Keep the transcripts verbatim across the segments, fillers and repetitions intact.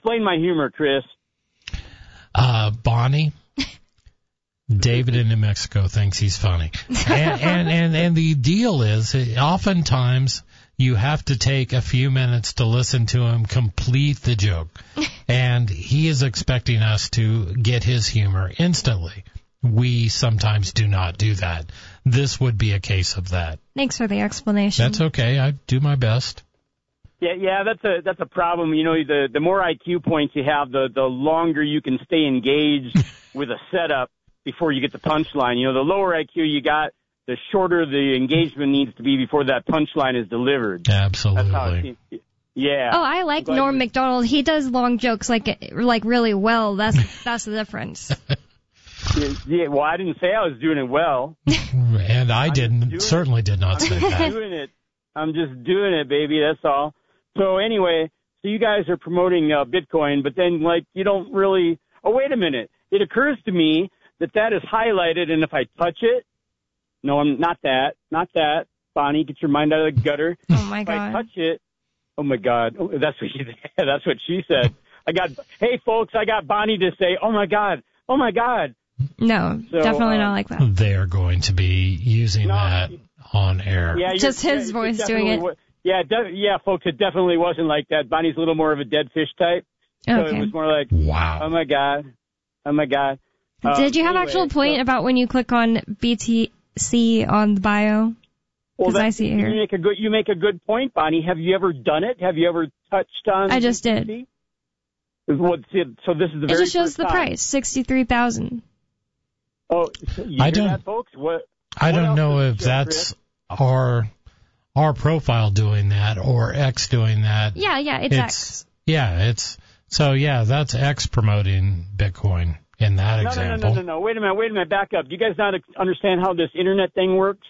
explain my humor, Chris. Uh, Bonnie, David in New Mexico thinks he's funny. And, and, and, and the deal is, oftentimes you have to take a few minutes to listen to him complete the joke. And he is expecting us to get his humor instantly. We sometimes do not do that. This would be a case of that. Thanks for the explanation. That's okay. I do my best. Yeah, yeah, that's a that's a problem. You know, the the more I Q points you have, the the longer you can stay engaged with a setup before you get the punchline. You know, the lower I Q you got, the shorter the engagement needs to be before that punchline is delivered. Absolutely. That's how it seems. Yeah. Oh, I like Norm Macdonald. He does long jokes like like really well. That's that's the difference. Yeah, well, I didn't say I was doing it well. And I I'm didn't, certainly it. did not I'm say just that. Doing it. I'm just doing it, baby. That's all. So anyway, so you guys are promoting uh, Bitcoin, but then, like, you don't really... Oh, wait a minute. It occurs to me that that is highlighted, and if I touch it... No, I'm not that. Not that. Bonnie, get your mind out of the gutter. Oh, my if God. If I touch it... Oh, my God. Oh, that's what she, that's what she said. I got... Hey, folks, I got Bonnie to say, oh, my God. Oh, my God. No, so, definitely um, not like that. They're going to be using no, that on air. Yeah, just his yeah, voice doing it. Was, yeah, de- yeah, folks, it definitely wasn't like that. Bonnie's a little more of a dead fish type. So okay. It was more like, wow. Oh, my God. Oh, my God. Um, Did you have anyway, actual point so, about when you click on B T C on the bio? Because well, I see it here. You make, a good, you make a good point, Bonnie. Have you ever done it? Have you ever touched on I just B T C? did. What, so this is the very It just shows first the time. price, sixty-three thousand dollars. Oh, so you I hear don't, that, folks? What, I what don't know if show, that's our our profile doing that or X doing that. Yeah, yeah, it's, it's X. Yeah, it's so yeah, that's X promoting Bitcoin in that no, example. No, no, no, no, no. Wait a minute, wait a minute. Back up. Do you guys not understand how this internet thing works?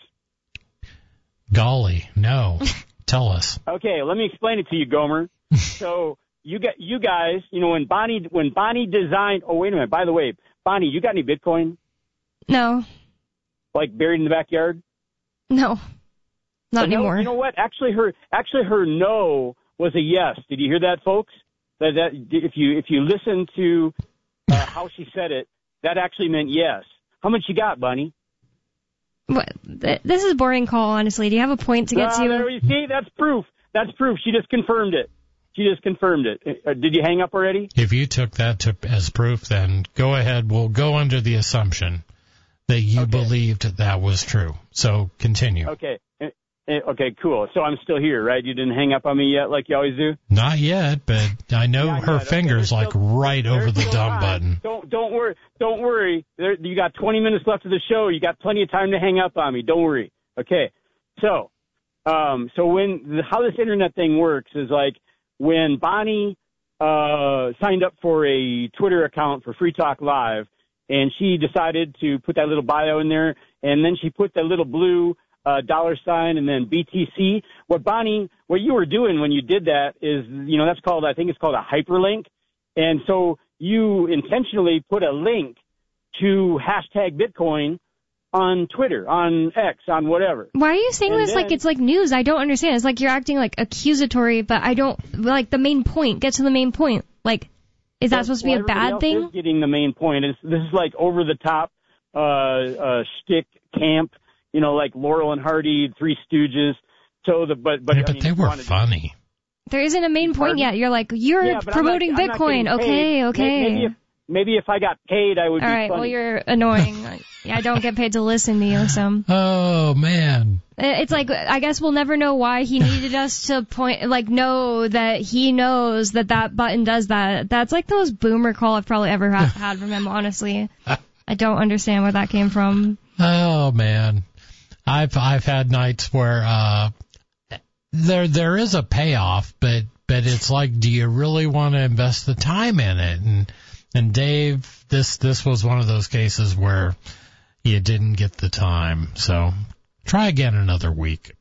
Golly, no. Tell us. Okay, let me explain it to you, Gomer. So you got you guys, you know, when Bonnie when Bonnie designed. Oh, wait a minute. By the way, Bonnie, you got any Bitcoin? No. Like buried in the backyard? No. Not no, anymore. You know what? Actually, her actually her no was a yes. Did you hear that, folks? That that if you if you listen to uh, how she said it, that actually meant yes. How much you got, Bunny? What? This is a boring call, honestly. Do you have a point to get uh, to? There you see, that's proof. That's proof. She just confirmed it. She just confirmed it. Uh, did you hang up already? If you took that to, as proof, then go ahead. We'll go under the assumption that you okay. believed that, that was true. So continue. Okay. Okay, cool. So I'm still here, right? You didn't hang up on me yet like you always do? Not yet, but I know Not her yet. finger's okay, like still, right over the dumb time. button. Don't don't worry. Don't worry. There, you got twenty minutes left of the show. You got plenty of time to hang up on me. Don't worry. Okay. So, um, so when how this internet thing works is like when Bonnie uh, signed up for a Twitter account for Free Talk Live, and she decided to put that little bio in there, and then she put that little blue Uh, dollar sign and then B T C. What Bonnie, what you were doing when you did that is, you know, that's called, I think it's called a hyperlink. And so you intentionally put a link to hashtag Bitcoin on Twitter, on X, on whatever. Why are you saying and this then, like it's like news? I don't understand. It's like you're acting like accusatory, but I don't, like the main point. Get to the main point. Like, is that well, supposed to be well, a bad thing? Is getting the main point. It's, this is like over the top, uh, uh, shtick camp. You know, like Laurel and Hardy, Three Stooges. So the but but yeah, but I mean, they were funny. There isn't a main point yet. You're like you're yeah, promoting I'm not, Bitcoin. I'm not okay, okay. Maybe if, maybe if I got paid, I would All be right. funny. Well, you're annoying. Yeah, I don't get paid to listen to you, so. Oh man. It's like I guess we'll never know why he needed us to point like know that he knows that that button does that. That's like the most boomer call I've probably ever ha- had from him. Honestly, I don't understand where that came from. Oh man. I've I've had nights where uh, there there is a payoff, but but it's like, do you really want to invest the time in it? And and Dave, this this was one of those cases where you didn't get the time. So try again another week.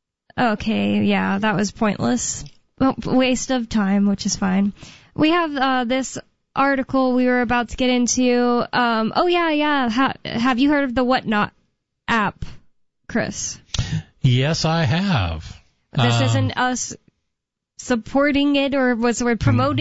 Okay, yeah, that was pointless. Well, waste of time, which is fine. We have uh, this article we were about to get into. Um, oh yeah, yeah. Ha- have you heard of the Whatnot app? Chris? Yes, I have. This um, isn't us supporting it or what's the word, promoting